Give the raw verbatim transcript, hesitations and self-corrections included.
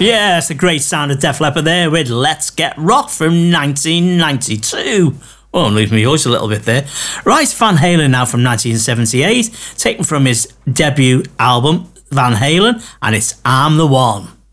Yes, the great sound of Def Leppard there with Let's Get Rock from nineteen ninety-two. Oh, I'm losing my voice a little bit there. Right, Van Halen now from nineteen seventy-eight, taken from his debut album, Van Halen, and it's I'm the One.